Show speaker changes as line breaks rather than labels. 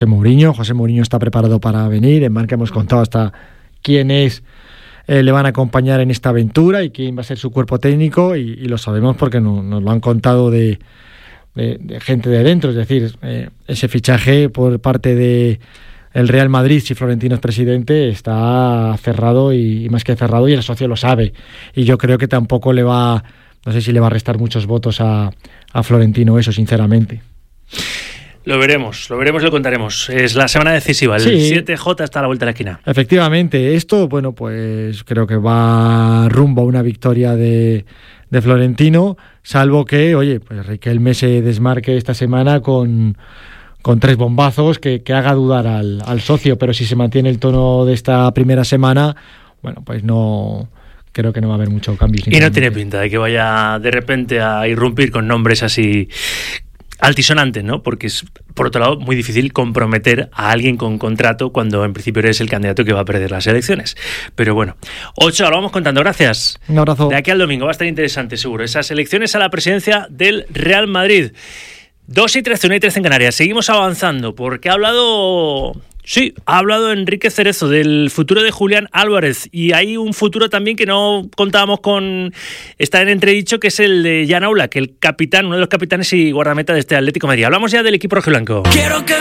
José Mourinho está preparado para venir. En Marca hemos contado hasta quiénes le van a acompañar en esta aventura y quién va a ser su cuerpo técnico, y lo sabemos porque nos lo han contado de gente de dentro. Es decir, ese fichaje por parte de el Real Madrid, si Florentino es presidente, está cerrado, y más que cerrado, y el socio lo sabe. Y yo creo que tampoco no sé si le va a restar muchos votos a Florentino eso, sinceramente.
Lo veremos, lo contaremos. Es la semana decisiva, el 7J está a la vuelta de la esquina.
Efectivamente, esto, bueno, pues creo que va rumbo a una victoria de Florentino, salvo que, pues Riquelme se desmarque esta semana con 3 bombazos que haga dudar al socio, pero si se mantiene el tono de esta primera semana, bueno, pues no... Creo que no va a haber mucho cambio.
Y no tiene pinta de que vaya de repente a irrumpir con nombres así altisonantes, ¿no? Porque es, por otro lado, muy difícil comprometer a alguien con contrato cuando en principio eres el candidato que va a perder las elecciones. Pero bueno, 8, lo vamos contando. Gracias.
Un abrazo.
De aquí al domingo va a estar interesante, seguro, esas elecciones a la presidencia del Real Madrid. 2:13, 1:13 en Canarias. Seguimos avanzando porque ha hablado Enrique Cerezo del futuro de Julián Álvarez, y hay un futuro también que no contábamos con estar en entredicho, que es el de Jan Oblak, el capitán, uno de los capitanes y guardameta de este Atlético de Madrid. Hablamos ya del equipo rojiblanco.